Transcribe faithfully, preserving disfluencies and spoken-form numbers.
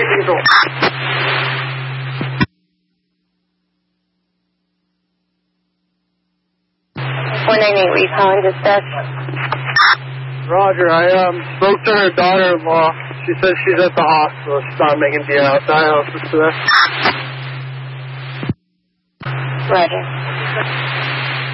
清楚。 one nine eight, were you calling dispatch? Roger, I um, spoke to her daughter-in-law. She says she's at the hospital. She's not making the uh, dialysis today. Roger.